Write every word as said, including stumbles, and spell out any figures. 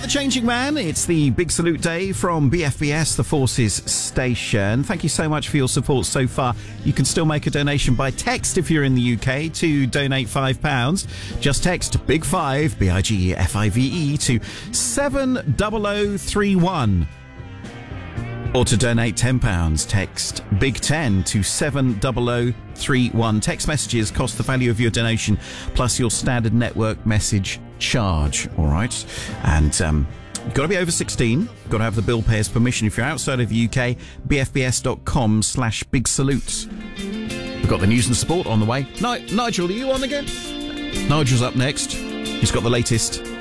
the Changing Man. It's the Big Salute Day from B F B S, the Forces Station. Thank you so much for your support so far. You can still make a donation by text if you're in the U K to donate five pounds. Just text Big Five, B I G E F I V E, to seven double oh three one. Or to donate ten pounds, text Big Ten to seven double oh three one. Text messages cost the value of your donation plus your standard network message charge. All right. And um, you've got to be over sixteen. You've got to have the bill payer's permission. If you're outside of the U K, b f b s dot com slash big salute. We've got the news and sport on the way. Ni- Nigel, are you on again? Nigel's up next. He's got the latest